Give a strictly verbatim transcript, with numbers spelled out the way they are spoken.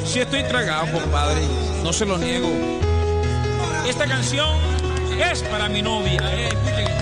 Sí estoy tragado, compadre, no se lo niego. Esta canción es para mi novia, eh, escuchen.